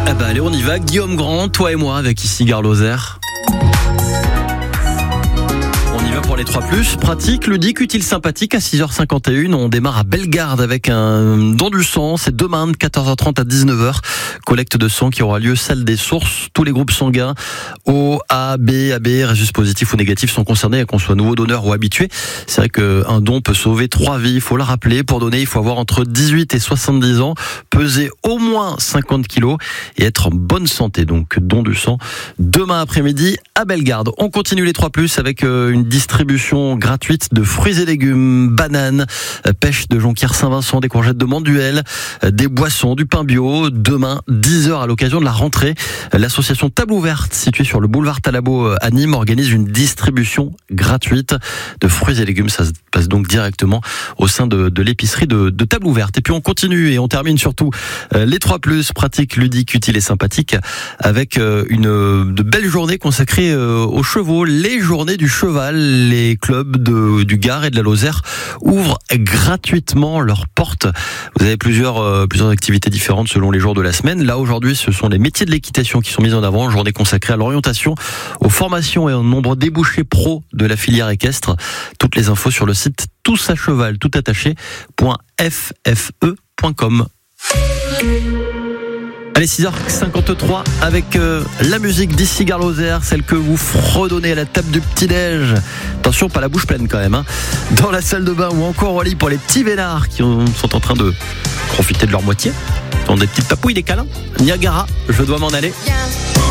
Ah bah allez, on y va. Guillaume Grand, toi et moi, avec ici Gare Lozère. On y va pour les 3+, pratique, ludique, utile, sympathique. À 6h51, on démarre à Bellegarde avec un don du sang. C'est demain de 14h30 à 19h. Collecte de sang qui aura lieu salle des sources. Tous les groupes sanguins O, A, B, AB, résus positifs ou négatifs sont concernés, qu'on soit nouveau donneur ou habitué. C'est vrai qu'un don peut sauver 3 vies. Il faut le rappeler. Pour donner, il faut avoir entre 18 et 70 ans, peser au moins 50 kilos et être en bonne santé. Donc, don du sang demain après-midi à Bellegarde. On continue les 3+, avec une distribution gratuite de fruits et légumes, bananes, pêche de Jonquière-Saint-Vincent, des courgettes de Manduel, des boissons, du pain bio. Demain, 10h à l'occasion de la rentrée. L'association Table Ouverte, située sur le boulevard Talabot à Nîmes, organise une distribution gratuite de fruits et légumes. Ça se passe donc directement au sein de l'épicerie de Table Ouverte. Et puis on continue et on termine surtout les 3+, pratiques, ludiques, utiles et sympathiques, avec de belles journées consacrées aux chevaux, les journées du cheval. Les clubs du Gard et de la Lozère ouvrent gratuitement leurs portes. Vous avez plusieurs activités différentes selon les jours de la semaine. Là, aujourd'hui, ce sont les métiers de l'équitation qui sont mis en avant. Journée consacrée à l'orientation, aux formations et au nombre débouchés pro de la filière équestre. Toutes les infos sur le site tousacheval.ffe.com. Allez, 6h53 avec la musique d'ici Gare Lozère, celle que vous fredonnez à la table du petit-déj. Attention, pas la bouche pleine quand même, hein. Dans la salle de bain ou encore au lit pour les petits vénards qui sont en train de profiter de leur moitié. Dans des petites papouilles, des câlins. Niagara, je dois m'en aller.